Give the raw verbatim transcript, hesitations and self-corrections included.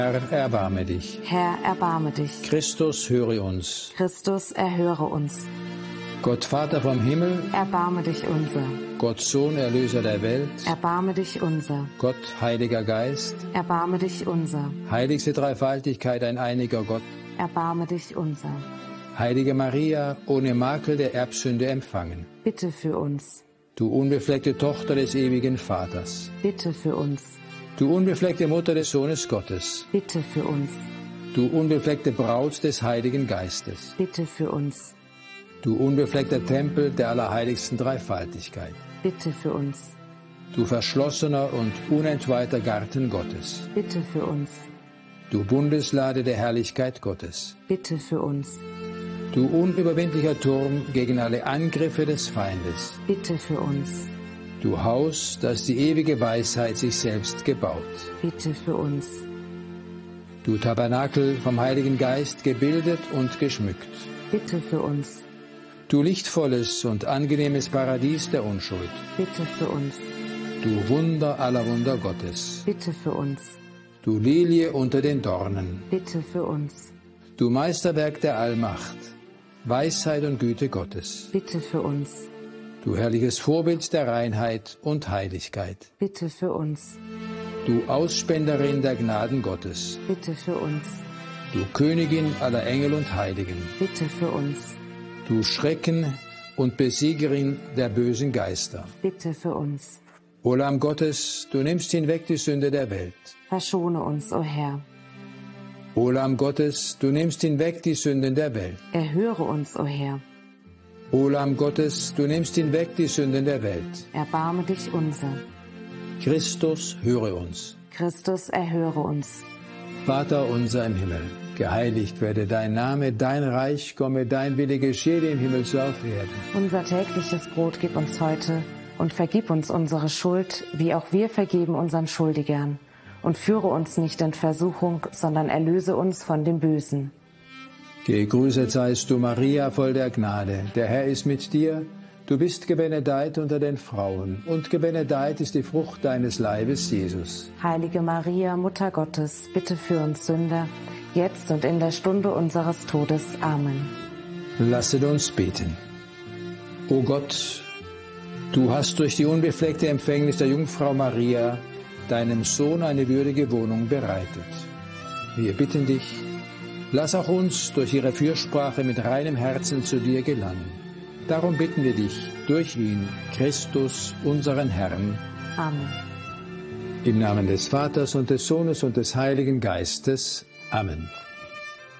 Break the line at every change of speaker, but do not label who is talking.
Herr, erbarme dich.
Herr, erbarme dich.
Christus, höre uns.
Christus, erhöre uns.
Gott Vater vom Himmel,
Erbarme dich unser.
Gott Sohn, Erlöser der Welt,
Erbarme dich unser.
Gott Heiliger Geist,
Erbarme dich unser.
heiligste Dreifaltigkeit, ein einiger Gott,
Erbarme dich unser.
Heilige Maria, ohne Makel der Erbsünde empfangen,
Bitte für uns.
du unbefleckte Tochter des ewigen Vaters,
Bitte für uns.
du unbefleckte Mutter des Sohnes Gottes,
Bitte für uns.
du unbefleckte Braut des Heiligen Geistes,
Bitte für uns.
du unbefleckter Tempel der allerheiligsten Dreifaltigkeit,
Bitte für uns.
du verschlossener und unentweihter Garten Gottes,
Bitte für uns.
du Bundeslade der Herrlichkeit Gottes,
Bitte für uns.
du unüberwindlicher Turm gegen alle Angriffe des Feindes,
Bitte für uns.
du Haus, das die ewige Weisheit sich selbst gebaut,
Bitte für uns.
du Tabernakel vom Heiligen Geist gebildet und geschmückt,
Bitte für uns.
du lichtvolles und angenehmes Paradies der Unschuld,
Bitte für uns.
du Wunder aller Wunder Gottes,
Bitte für uns.
du Lilie unter den Dornen,
Bitte für uns.
du Meisterwerk der Allmacht, Weisheit und Güte Gottes,
Bitte für uns.
du herrliches Vorbild der Reinheit und Heiligkeit,
Bitte für uns.
du Ausspenderin der Gnaden Gottes,
Bitte für uns.
du Königin aller Engel und Heiligen,
Bitte für uns.
du Schrecken und Besiegerin der bösen Geister.
Bitte für uns.
O Lamm Gottes, du nimmst hinweg die Sünde der Welt.
Verschone uns, o Herr.
O Lamm Gottes, du nimmst hinweg die Sünden der Welt.
Erhöre uns, o Herr.
O Lamm Gottes, du nimmst hinweg die Sünden der Welt.
Erbarme dich unser.
Christus, höre uns.
Christus, erhöre uns.
Vater unser im Himmel, geheiligt werde dein Name, dein Reich komme, dein Wille geschehe im Himmel so auf Erden.
Unser tägliches Brot gib uns heute und vergib uns unsere Schuld, wie auch wir vergeben unseren Schuldigern. Und führe uns nicht in Versuchung, sondern erlöse uns von dem Bösen.
Gegrüßet seist du, Maria, voll der Gnade. Der Herr ist mit dir. Du bist gebenedeit unter den Frauen, und gebenedeit ist die Frucht deines Leibes, Jesus.
Heilige Maria, Mutter Gottes, bitte für uns Sünder, jetzt und in der Stunde unseres Todes. Amen.
Lasset uns beten. O Gott, du hast durch die unbefleckte Empfängnis der Jungfrau Maria deinem Sohn eine würdige Wohnung bereitet. Wir bitten dich, lass auch uns durch ihre Fürsprache mit reinem Herzen zu dir gelangen. Darum bitten wir dich durch ihn, Christus, unseren Herrn.
Amen.
Im Namen des Vaters und des Sohnes und des Heiligen Geistes. Amen.